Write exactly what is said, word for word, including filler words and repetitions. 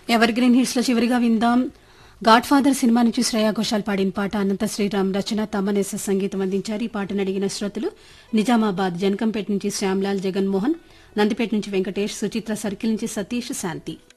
Ever green hits లో చివరిగా విందాం గాడ్ ఫాదర్ సినిమా నుంచి శ్రేయా ఘోషాల్ పాడిన పాట అనంత శ్రీరామ్ రచన తమ్మనేస సంగీతం అందించారు. ఈ పాటను అడిగిన శ్రోతలు నిజామాబాద్ జనకంపేట నుంచి శ్యామ్లాల్ జగన్మోహన్, నందిపేట నుంచి వెంకటేష్, సుచిత్ర సర్కిల్ నుంచి సతీష్, శాంతి.